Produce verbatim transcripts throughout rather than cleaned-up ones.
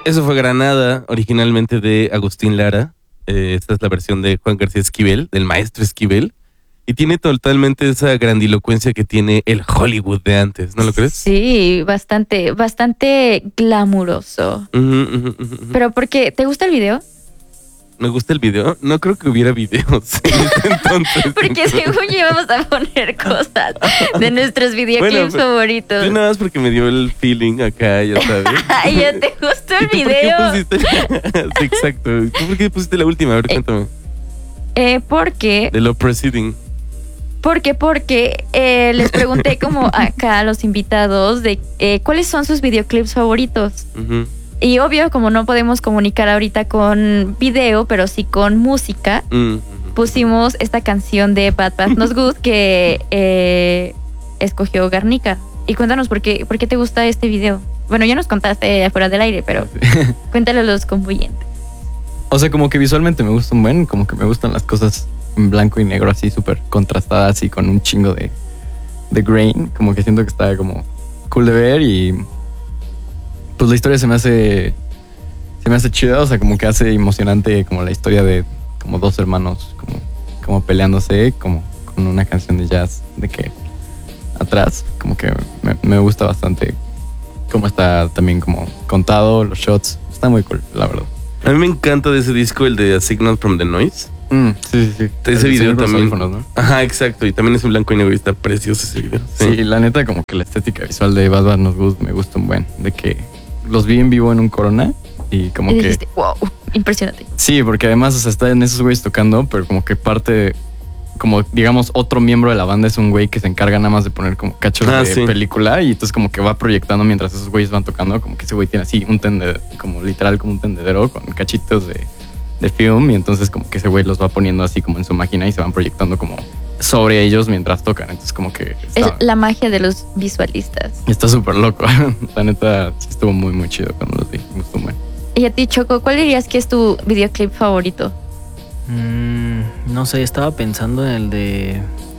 Eso fue Granada, originalmente de Agustín Lara. Eh, esta es la versión de Juan García Esquivel, del maestro Esquivel. Y tiene totalmente esa grandilocuencia que tiene el Hollywood de antes, ¿no lo crees? Sí, bastante, bastante glamuroso. Uh -huh, uh -huh, uh -huh. ¿Pero por qué? ¿Te gusta el video? ¿Me gusta el video? No creo que hubiera videos en ese entonces. Porque según yo íbamos a poner cosas de nuestros videoclips bueno, favoritos. Yo nada más porque me dio el feeling acá, ya sabes. Ay, ya te gustó el video. ¿Por qué pusiste? Sí, exacto. ¿Tú por qué pusiste la última? A ver, cuéntame. Eh, porque... De lo preceding. ¿Por qué? Porque eh, les pregunté como acá a los invitados de eh, cuáles son sus videoclips favoritos. Uh-huh. Y obvio, como no podemos comunicar ahorita con video, pero sí con música, uh-huh. pusimos esta canción de Bad Bad Not Good que eh, escogió Garnica. Y cuéntanos por qué, por qué te gusta este video. Bueno, ya nos contaste afuera del aire, pero cuéntale a los convoyentes. O sea, como que visualmente me gusta un buen, como que me gustan las cosas en blanco y negro, así súper contrastadas y con un chingo de, de grain. Como que siento que está como cool de ver y pues la historia se me hace se me hace chida, o sea, como que hace emocionante como la historia de como dos hermanos como, como peleándose, como con una canción de jazz de que atrás, como que me, me gusta bastante cómo está también como contado, los shots, está muy cool, la verdad. A mí me encanta de ese disco el de A Signal from the Noise. Mm, sí, sí, sí. Ese el video también. ¿No? Ajá, exacto. Y también es en blanco y negro y está precioso ese video. Sí. sí, la neta, como que la estética visual de Bad Bad Not Good me gusta un buen. De que los vi en vivo en un Corona y como y que. Dijiste, wow, impresionante. Sí, porque además, o sea, está en esos güeyes tocando, pero como que parte. Como digamos, otro miembro de la banda es un güey que se encarga nada más de poner como cachos ah, de sí. película y entonces como que va proyectando mientras esos güeyes van tocando, como que ese güey tiene así un tendedero, como literal como un tendedero con cachitos de, de film y entonces como que ese güey los va poniendo así como en su máquina y se van proyectando como sobre ellos mientras tocan, entonces como que... Está, es la magia de los visualistas. Está súper loco, la neta sí estuvo muy muy chido cuando los vi, me gustó muy. Y a ti, Choco, ¿cuál dirías que es tu videoclip favorito? Mm, no sé, estaba pensando en el de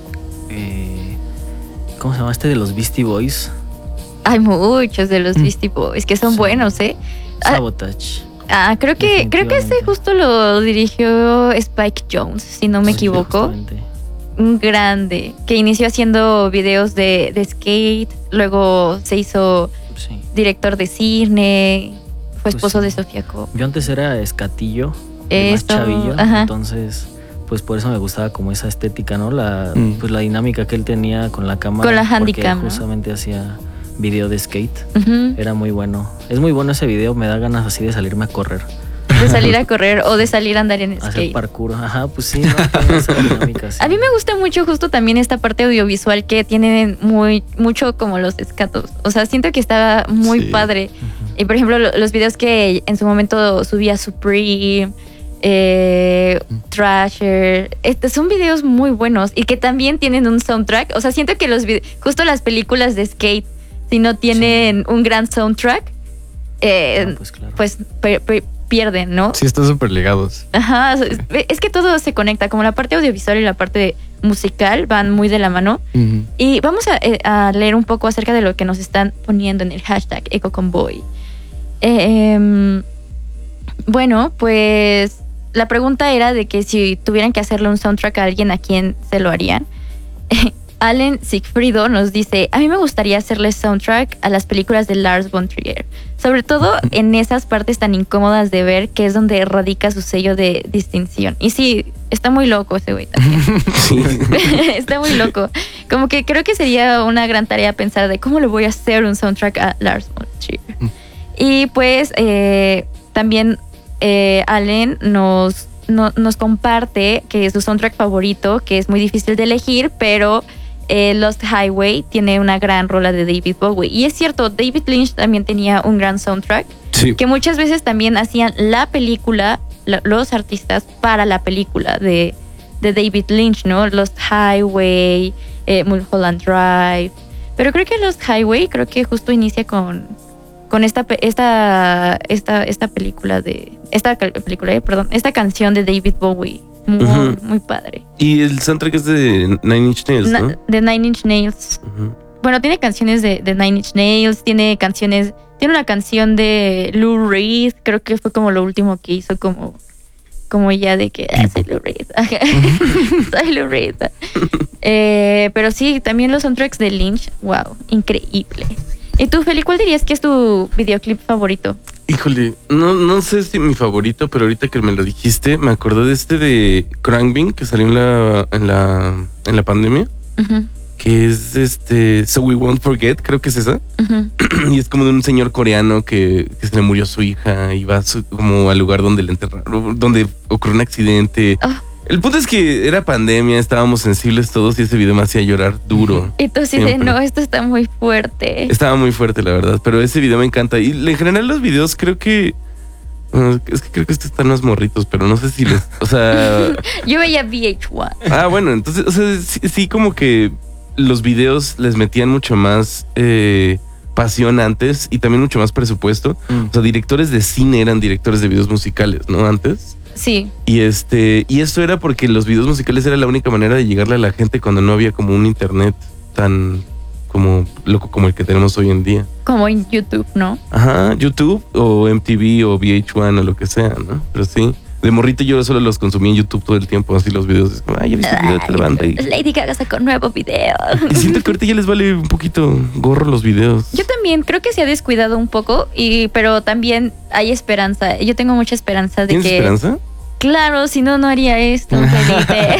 eh, ¿cómo se llama? Este de los Beastie Boys. Hay muchos de los Beastie Boys que son sí. buenos, ¿eh? Sabotage. Ah, creo que creo que ese justo lo dirigió Spike Jonze, si no me sí, equivoco. Un grande que inició haciendo videos de, de skate, luego se hizo sí. director de cine, fue esposo pues sí. de Sofía Coppola. Yo antes era escatillo. Esto, más chavillo, ajá. entonces pues por eso me gustaba como esa estética, ¿no? La mm. pues la dinámica que él tenía con la cámara, con la handicam, porque justamente ¿no? hacía video de skate, uh-huh. era muy bueno. Es muy bueno ese video, me da ganas así de salirme a correr. De salir a correr o de salir a andar en skate. Hacer parkour, ajá, pues sí, no, esa dinámica, sí. A mí me gusta mucho justo también esta parte audiovisual que tienen muy mucho como los escatos. O sea, siento que está muy sí. padre. Uh-huh. Y por ejemplo, los videos que en su momento subía Supreme, Eh, Thrasher, este, son videos muy buenos y que también tienen un soundtrack. O sea, siento que los justo las películas de skate, si no tienen sí. un gran soundtrack, eh, no, pues, claro. pues per, per, pierden, ¿no? Sí, están súper ligados. Ajá, es, es que todo se conecta, como la parte audiovisual y la parte musical van muy de la mano. Uh-huh. Y vamos a, a leer un poco acerca de lo que nos están poniendo en el hashtag EcoConvoy. Eh, eh, bueno, pues la pregunta era de que si tuvieran que hacerle un soundtrack a alguien, ¿a quién se lo harían? Allen Sigfrido nos dice, a mí me gustaría hacerle soundtrack a las películas de Lars von Trier, sobre todo en esas partes tan incómodas de ver, que es donde radica su sello de distinción. Y sí, está muy loco ese güey también. Sí. Está muy loco. Como que creo que sería una gran tarea pensar de cómo le voy a hacer un soundtrack a Lars von Trier. Y pues eh, también eh, Allen nos, no, nos comparte que su soundtrack favorito, que es muy difícil de elegir, pero eh, Lost Highway tiene una gran rola de David Bowie. Y es cierto, David Lynch también tenía un gran soundtrack, sí. que muchas veces también hacían la película, la, los artistas para la película de, de David Lynch, ¿no? Lost Highway, eh, Mulholland Drive. Pero creo que Lost Highway, creo que justo inicia con... con esta esta esta esta película de esta película, eh, perdón, esta canción de David Bowie, muy, uh-huh. muy padre. Y el soundtrack es de Nine Inch Nails, Na- ¿no? De Nine Inch Nails. Uh-huh. bueno, tiene canciones de, de Nine Inch Nails, tiene canciones, tiene una canción de Lou Reed, creo que fue como lo último que hizo, como, como ya de que ah, soy Lou Reed, soy Lou Reed. Eh, pero sí, también los soundtracks de Lynch, wow, increíble. ¿Y tú, Feli, cuál dirías que es tu videoclip favorito? Híjole, no, no sé si mi favorito, pero ahorita que me lo dijiste, me acordé de este de Crangbin que salió en la, en la, en la pandemia. Uh-huh. Que es este So We Won't Forget, creo que es esa. Uh-huh. Y es como de un señor coreano que, que se le murió su hija y va su, como al lugar donde le enterraron, donde ocurrió un accidente. Oh. El punto es que era pandemia, estábamos sensibles todos y ese video me hacía llorar duro. Y tú sí de, no, esto está muy fuerte. Estaba muy fuerte, la verdad, pero ese video me encanta. Y en general los videos creo que... Bueno, es que creo que estos están más morritos, pero no sé si les... O sea... Yo veía V H uno. Ah, bueno, entonces, o sea, sí, sí como que los videos les metían mucho más eh, pasión antes y también mucho más presupuesto. Mm. O sea, directores de cine eran directores de videos musicales, ¿no? Antes. Sí. Y este, y esto era porque los videos musicales era la única manera de llegarle a la gente cuando no había como un internet tan como loco como el que tenemos hoy en día. Como en YouTube, ¿no? Ajá, YouTube o M T V o V H uno o lo que sea, ¿no? Pero sí, de morrito yo solo los consumí en YouTube todo el tiempo, así los videos. Es como, ay, ya viste el video de tal banda. Y... Lady Gaga sacó nuevo video. Y siento que ahorita ya les vale un poquito gorro los videos. Yo también creo que se ha descuidado un poco, y pero también hay esperanza. Yo tengo mucha esperanza de ¿Tienes que... esperanza? Claro, si no, no haría esto, Felipe.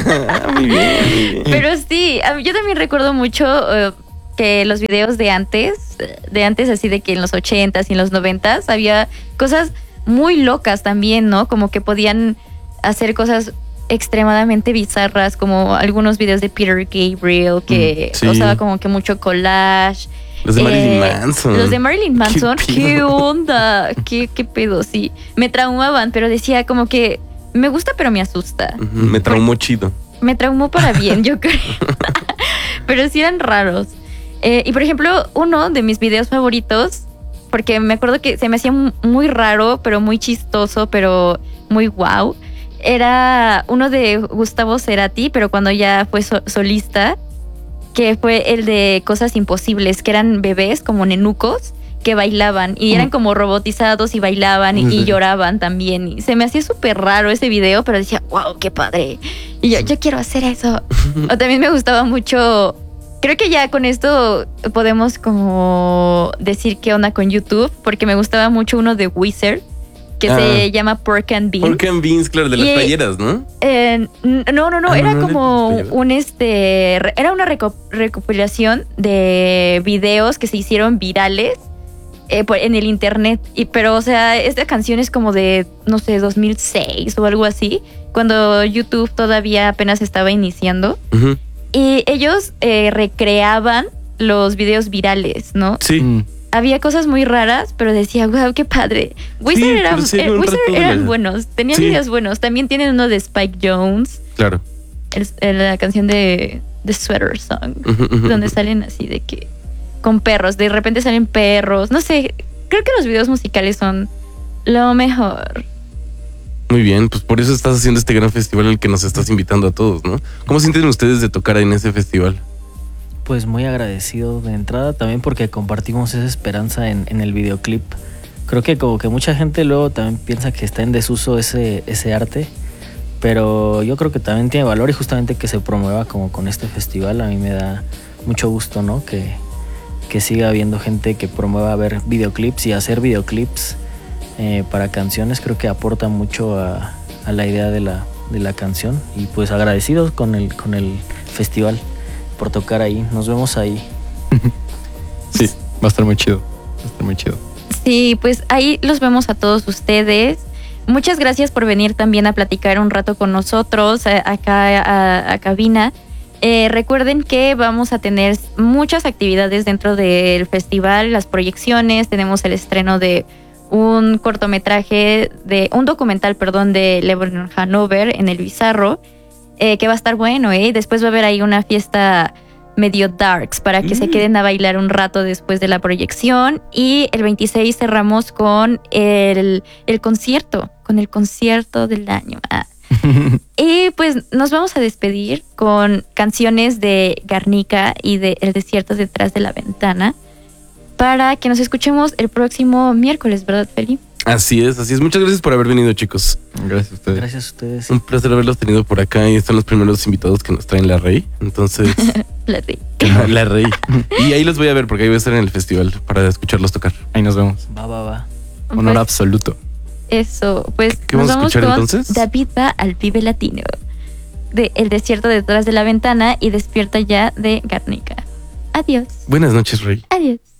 Muy bien, muy bien. Pero sí, yo también recuerdo mucho uh, que los videos de antes, de antes así de que en los ochentas y en los noventas, había cosas muy locas también, ¿no? Como que podían hacer cosas extremadamente bizarras, como algunos videos de Peter Gabriel, que mm, sí. usaba como que mucho collage. Los de Marilyn eh, Manson. Los de Marilyn Manson. ¿Qué, ¿Qué onda? ¿Qué, ¿Qué pedo? Sí. Me traumaban, pero decía como que me gusta, pero me asusta. Uh-huh. Me traumó Porque chido. Me traumó para bien, yo creo. Pero sí eran raros. Eh, y por ejemplo, uno de mis videos favoritos, porque me acuerdo que se me hacía muy raro, pero muy chistoso, pero muy wow, era uno de Gustavo Cerati, pero cuando ya fue so- solista, que fue el de Cosas Imposibles, que eran bebés como nenucos que bailaban y eran como robotizados y bailaban y, y lloraban también. Y se me hacía súper raro ese video, pero decía, wow, qué padre. Y yo, yo quiero hacer eso. O también me gustaba mucho, creo que ya con esto podemos como decir qué onda con YouTube, porque me gustaba mucho uno de Wizard, que ah. se llama Pork and Beans. Pork and Beans, claro, de las y, playeras, ¿no? Eh, no, no, no, ah, era no, no como un este, era una reco- recopilación de videos que se hicieron virales eh, por, en el internet. Y, pero, o sea, esta canción es como de, no sé, dos mil seis o algo así, cuando YouTube todavía apenas estaba iniciando. Uh-huh. Y ellos eh, recreaban los videos virales, ¿no? Sí. Mm. Había cosas muy raras, pero decía, wow, qué padre. Wizard, sí, era, eh, Wizard eran de... buenos, tenían sí. videos buenos. También tienen uno de Spike Jonze. Claro. El, el, la canción de The Sweater Song, uh-huh, uh-huh, donde uh-huh. salen así de que con perros, de repente salen perros. No sé, creo que los videos musicales son lo mejor. Muy bien, pues por eso estás haciendo este gran festival al que nos estás invitando a todos, ¿no? ¿Cómo sienten ustedes de tocar en ese festival? Pues muy agradecido de entrada también porque compartimos esa esperanza en, en el videoclip. Creo que como que mucha gente luego también piensa que está en desuso ese, ese arte, pero yo creo que también tiene valor y justamente que se promueva como con este festival a mí me da mucho gusto, ¿no? Que, que siga habiendo gente que promueva ver videoclips y hacer videoclips eh, para canciones. Creo que aporta mucho a, a la idea de la, de la canción y pues agradecidos con el, con el festival por tocar ahí. Nos vemos ahí. Sí, va a estar muy chido. Va a estar muy chido. Sí, pues ahí los vemos a todos ustedes. Muchas gracias por venir también a platicar un rato con nosotros a, acá a, a cabina. Eh, recuerden que vamos a tener muchas actividades dentro del festival, las proyecciones, tenemos el estreno de un cortometraje, de un documental, perdón, de Lebanon Hanover en el Bizarro. Eh, que va a estar bueno, ¿eh? Después va a haber ahí una fiesta medio darks para que mm. se queden a bailar un rato después de la proyección. Y el veintiséis cerramos con el, el concierto, con el concierto del año. Ah, Y pues nos vamos a despedir con canciones de Garnica y de El desierto detrás de la ventana para que nos escuchemos el próximo miércoles, ¿verdad, Feli? Así es, así es. Muchas gracias por haber venido, chicos. Gracias a ustedes. Gracias a ustedes. Un placer haberlos tenido por acá y están los primeros invitados que nos traen la Rey. Entonces, La de- la Rey. Y ahí los voy a ver porque ahí voy a estar en el festival para escucharlos tocar. Ahí nos vemos. Va, va, va. Honor Pues, absoluto. eso, pues ¿Qué nos vamos a vamos escuchar con entonces? David va al Vive Latino de El desierto detrás de la ventana y Despierta ya de Garnica. Adiós. Buenas noches, Rey. Adiós.